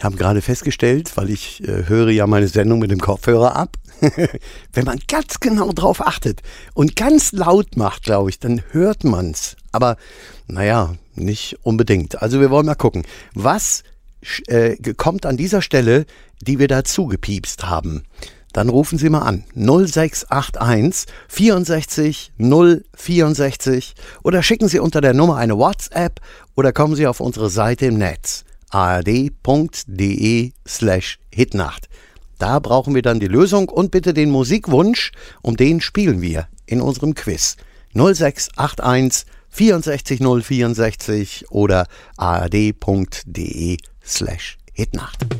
haben gerade festgestellt, weil ich höre ja meine Sendung mit dem Kopfhörer ab, wenn man ganz genau drauf achtet und ganz laut macht, glaube ich, dann hört man's. Aber naja, nicht unbedingt. Also wir wollen mal gucken, was kommt an dieser Stelle, die wir dazu gepiepst haben. Dann rufen Sie mal an 0681 64 064 oder schicken Sie unter der Nummer eine WhatsApp oder kommen Sie auf unsere Seite im Netz ard.de/Hitnacht. Da brauchen wir dann die Lösung und bitte den Musikwunsch, um den spielen wir in unserem Quiz. 0681 64 064 oder ard.de/Hitnacht.